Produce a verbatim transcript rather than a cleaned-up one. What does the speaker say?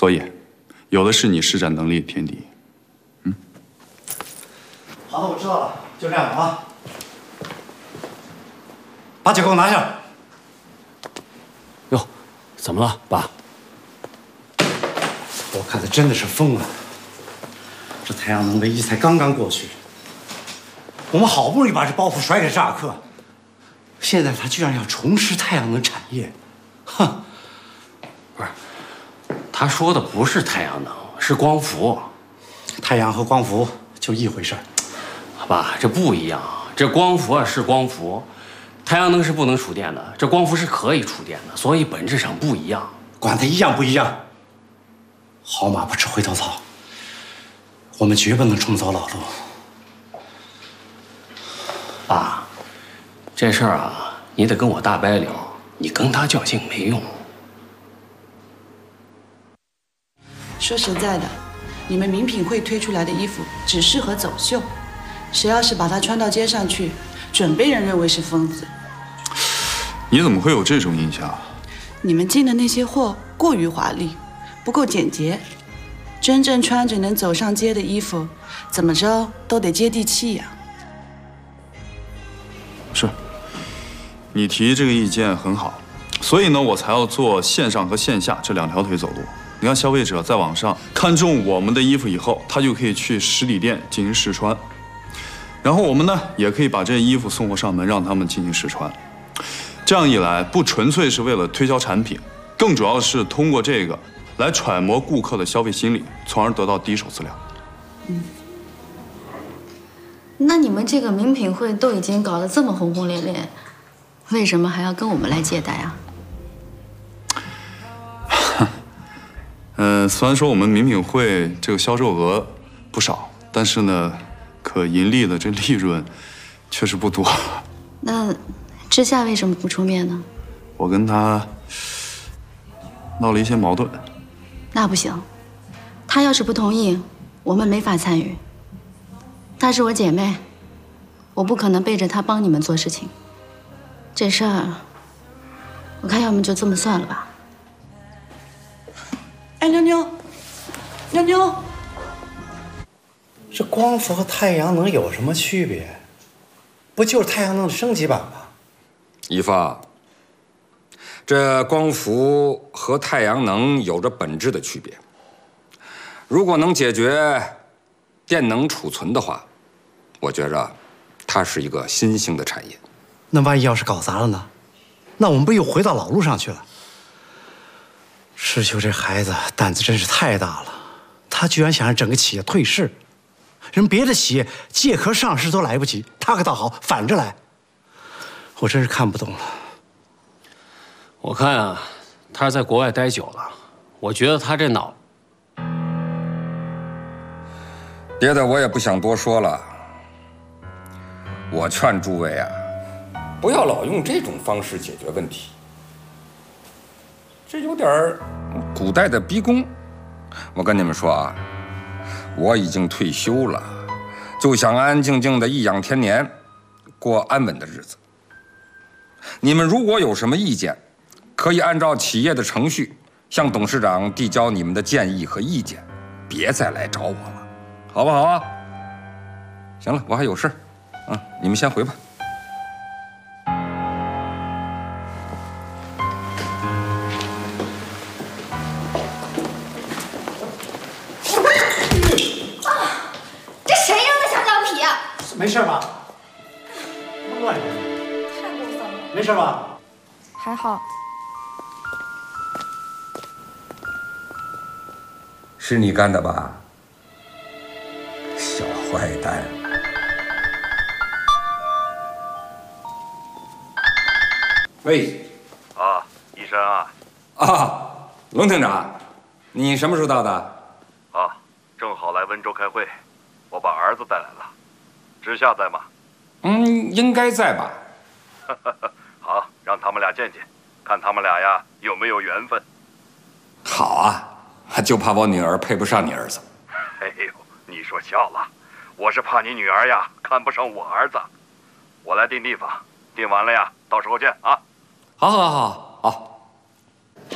所以，有的是你施展能力的天敌。嗯。 好的，我知道了，就这样吧啊。把酒给我拿下。 哟，怎么了，爸？ 我看他真的是疯了。这太阳能危机才刚刚过去，我们好不容易把这包袱甩给扎克，现在他居然要重拾太阳能产业，哼！ 不是，他说的不是太阳能，是光伏。 太阳和光伏就一回事儿。 爸，这不一样。这光伏啊是光伏，太阳能是不能储电的，这光伏是可以储电的，所以本质上不一样。 管它一样不一样，好马不吃回头草。我们绝不能重走老路。 爸，这事儿啊，你得跟我大伯聊，你跟他较劲没用。 说实在的，你们名品会推出来的衣服只适合走秀，谁要是把它穿到街上去，准被人认为是疯子。 你怎么会有这种印象？ 你们进的那些货过于华丽，不够简洁。真正穿着能走上街的衣服，怎么着都得接地气呀。 是，你提这个意见很好，所以呢，我才要做线上和线下这两条腿走路。你看，消费者在网上看中我们的衣服以后，他就可以去实体店进行试穿，然后我们呢也可以把这些衣服送货上门，让他们进行试穿。这样一来，不纯粹是为了推销产品，更主要是通过这个来揣摩顾客的消费心理，从而得到第一手资料。 嗯，那你们这个名品会都已经搞得这么轰轰烈烈，为什么还要跟我们来借贷啊？ 嗯，虽然说我们名品会这个销售额不少，但是呢，可盈利的这利润确实不多。 那之夏为什么不出面呢？ 我跟他闹了一些矛盾。 那不行，他要是不同意，我们没法参与。她是我姐妹，我不可能背着她帮你们做事情。这事儿，我看要么就这么算了吧。 哎，妞妞，妞妞， 这光伏和太阳能有什么区别？不就是太阳能的升级版吗？ 一发。这光伏和太阳能有着本质的区别。如果能解决电能储存的话，我觉着它是一个新兴的产业。 那万一要是搞砸了呢？那我们不又回到老路上去了？世秋这孩子胆子真是太大了，他居然想让整个企业退市。人别的企业借壳上市都来不及，他可倒好，反着来。我真是看不懂了。 我看啊，他是在国外待久了，我觉得他这脑…… 别的我也不想多说了。我劝诸位啊，不要老用这种方式解决问题，这有点儿古代的逼宫。我跟你们说啊，我已经退休了，就想安安静静的颐养天年，过安稳的日子。你们如果有什么意见，可以按照企业的程序向董事长递交你们的建议和意见，别再来找我了，好不好啊？行了，我还有事，啊，你们先回吧。 这谁扔的香蕉皮啊？ 没事吧？乱扔。 太过分了。 没事吧？ 还好。 是你干的吧，小坏蛋！喂， 啊，医生啊！ 啊，龙厅长，你什么时候到的？ 啊，正好来温州开会，我把儿子带来了。知夏在吗？ 嗯，应该在吧。 好，让他们俩见见，看他们俩呀有没有缘分。 好啊。就怕我女儿配不上你儿子。 哎呦，你说笑了，我是怕你女儿呀看不上我儿子。我来订地方，订完了呀，到时候见啊。 好，好，好，好。